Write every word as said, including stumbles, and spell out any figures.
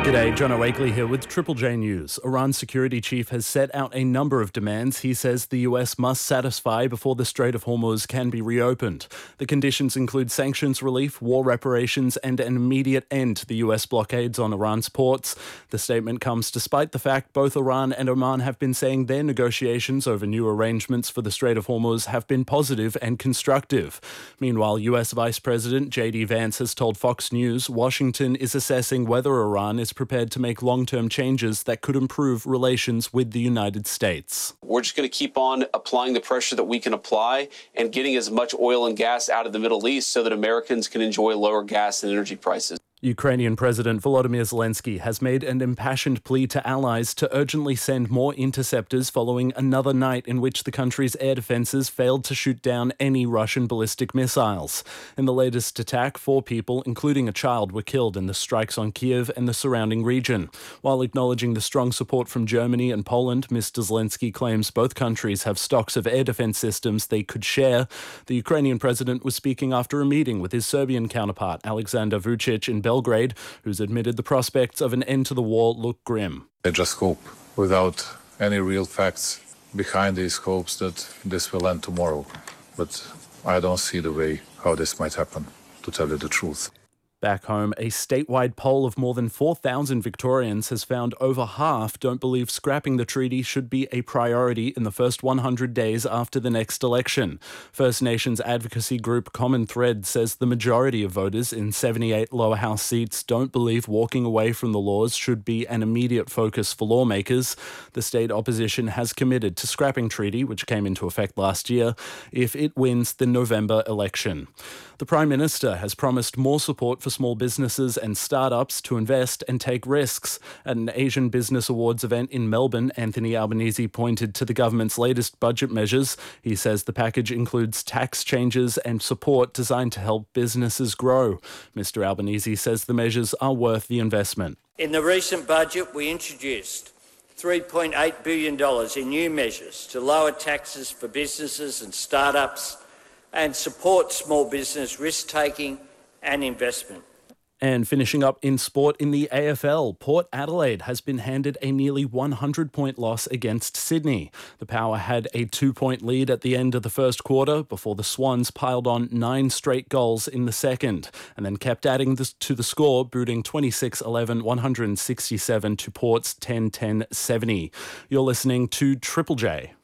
G'day, John O'Wakely here with Triple J News. Iran's security chief has set out a number of demands he says the U S must satisfy before the Strait of Hormuz can be reopened. The conditions include sanctions relief, war reparations, and an immediate end to the U S blockades on Iran's ports. The statement comes despite the fact both Iran and Oman have been saying their negotiations over new arrangements for the Strait of Hormuz have been positive and constructive. Meanwhile, U S Vice President J D Vance has told Fox News Washington is assessing whether Iran is prepared to make long-term changes that could improve relations with the United States. We're just going to keep on applying the pressure that we can apply and getting as much oil and gas out of the Middle East so that Americans can enjoy lower gas and energy prices. Ukrainian President Volodymyr Zelensky has made an impassioned plea to allies to urgently send more interceptors following another night in which the country's air defences failed to shoot down any Russian ballistic missiles. In the latest attack, four people, including a child, were killed in the strikes on Kiev and the surrounding region. While acknowledging the strong support from Germany and Poland, Mister Zelensky claims both countries have stocks of air defence systems they could share. The Ukrainian president was speaking after a meeting with his Serbian counterpart, Alexander Vučić, in Belgrade, who's admitted the prospects of an end to the war look grim. I just hope, without any real facts behind these hopes, that this will end tomorrow. But I don't see the way how this might happen, to tell you the truth. Back home, a statewide poll of more than four thousand Victorians has found over half don't believe scrapping the treaty should be a priority in the first one hundred days after the next election. First Nations advocacy group Common Thread says the majority of voters in seventy-eight lower house seats don't believe walking away from the laws should be an immediate focus for lawmakers. The state opposition has committed to scrapping treaty, which came into effect last year, if it wins the November election. The Prime Minister has promised more support for small businesses and startups to invest and take risks. At an Asian Business Awards event in Melbourne, Anthony Albanese pointed to the government's latest budget measures. He says the package includes tax changes and support designed to help businesses grow. Mister Albanese says the measures are worth the investment. In the recent budget, we introduced three point eight billion dollars in new measures to lower taxes for businesses and startups and support small business risk-taking and investment. And finishing up in sport in the A F L, Port Adelaide has been handed a nearly one hundred point loss against Sydney. The Power had a two-point lead at the end of the first quarter before the Swans piled on nine straight goals in the second and then kept adding this to the score, booting twenty-six eleven, one sixty-seven to Port's ten ten seventy. You're listening to Triple J.